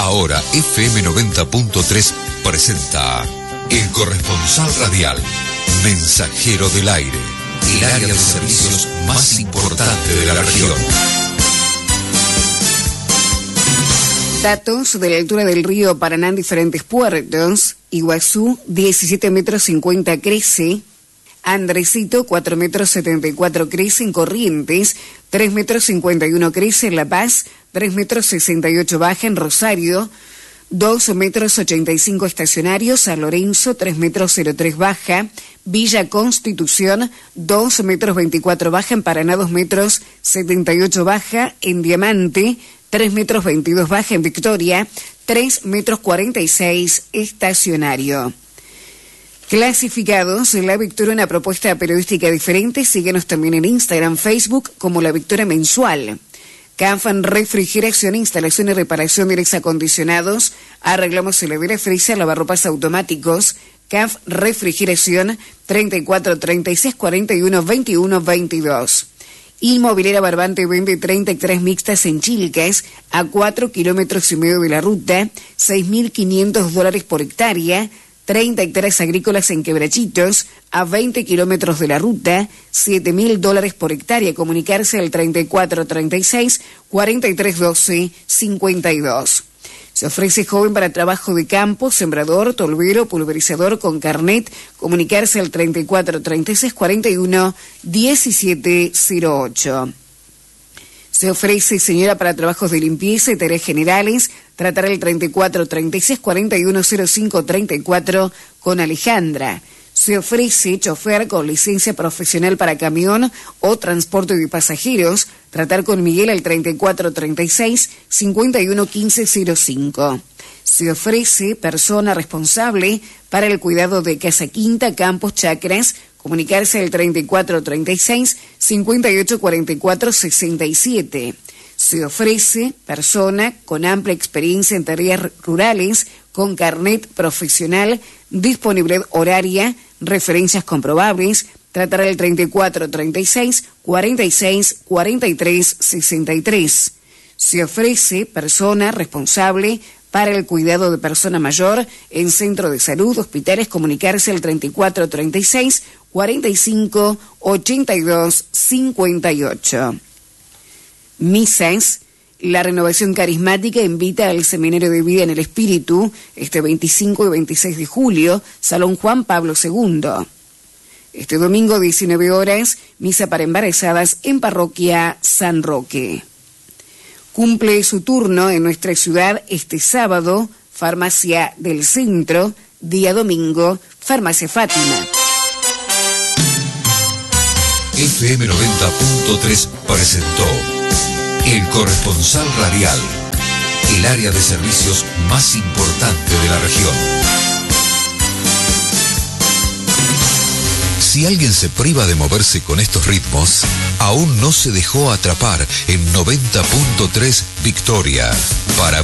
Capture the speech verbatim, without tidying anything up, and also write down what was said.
Ahora F M noventa punto tres presenta El Corresponsal Radial, Mensajero del Aire, el área de servicios más importante de la región. Datos de la altura del río Paraná en diferentes puertos. Iguazú, diecisiete metros cincuenta crece. Andresito, cuatro metros setenta y cuatro crece en Corrientes. tres metros cincuenta y uno crece en La Paz. tres metros sesenta y ocho baja en Rosario. dos metros ochenta y cinco estacionario. San Lorenzo, tres metros cero tres baja. Villa Constitución, dos metros veinticuatro baja en Paraná. dos metros setenta y ocho baja en Diamante. tres metros veintidós baja en Victoria, tres metros cuarenta y seis estacionario. Clasificados, La Victoria, una propuesta periodística diferente. Síguenos también en Instagram, Facebook como La Victoria Mensual. C A F, refrigeración, instalación y reparación de aires acondicionados. Arreglamos heladeras, freezer, lavarropas automáticos. C A F, refrigeración, treinta y cuatro, treinta y seis, cuarenta y uno, veintiuno, veintidós. Inmobiliaria Barbante vende treinta hectáreas mixtas en Chilcas, a cuatro kilómetros y medio de la ruta, seis mil quinientos dólares por hectárea. treinta hectáreas agrícolas en Quebrachitos, a veinte kilómetros de la ruta, siete mil dólares por hectárea. Comunicarse al treinta y cuatro, treinta y seis, cuarenta y tres, doce, cincuenta y dos. Se ofrece joven para trabajo de campo, sembrador, tolvero, pulverizador con carnet. Comunicarse al treinta y cuatro, treinta y seis, cuarenta y uno, diecisiete, cero ocho. Se ofrece señora para trabajos de limpieza y tareas generales. Tratar el treinta y cuatro, treinta y seis, cuarenta y uno, cero cinco, treinta y cuatro con Alejandra. Se ofrece chofer con licencia profesional para camión o transporte de pasajeros. Tratar con Miguel al treinta y cuatro, treinta y seis, cincuenta y uno, quince, cero cinco. Se ofrece persona responsable para el cuidado de casa quinta, campos, chacras. Comunicarse al treinta y cuatro, treinta y seis, cincuenta y ocho, cuarenta y cuatro, sesenta y siete. Se ofrece persona con amplia experiencia en tareas rurales, con carnet profesional, disponibilidad horaria, referencias comprobables. Tratar el treinta y cuatro, treinta y seis, cuarenta y seis, cuarenta y tres, sesenta y tres. Se ofrece persona responsable para el cuidado de persona mayor en centro de salud, hospitales. Comunicarse al treinta y cuatro, treinta y seis, cuarenta y cinco, ochenta y dos, cincuenta y ocho. Misas. La Renovación Carismática invita al Seminario de Vida en el Espíritu este veinticinco y veintiséis de julio, Salón Juan Pablo segundo. Este domingo, diecinueve horas, misa para embarazadas en Parroquia San Roque. Cumple su turno en nuestra ciudad este sábado, Farmacia del Centro, día domingo, Farmacia Fátima. F M noventa punto tres presentó El Corresponsal Radial, el área de servicios más importante de la región. Si alguien se priva de moverse con estos ritmos, aún no se dejó atrapar en noventa punto tres Victoria. Para